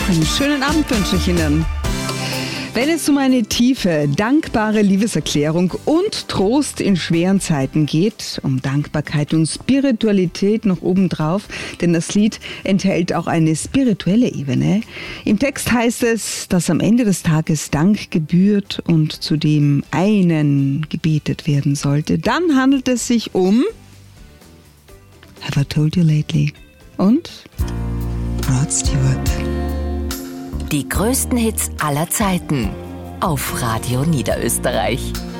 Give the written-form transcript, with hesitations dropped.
Einen schönen Abend wünsche ich Ihnen. Wenn es um eine tiefe, dankbare Liebeserklärung und Trost in schweren Zeiten geht, um Dankbarkeit und Spiritualität noch obendrauf, denn das Lied enthält auch eine spirituelle Ebene. Im Text heißt es, dass am Ende des Tages Dank gebührt und zu dem einen gebetet werden sollte. Dann handelt es sich um Have I Told You Lately und Rod Stewart. Die größten Hits aller Zeiten auf Radio Niederösterreich.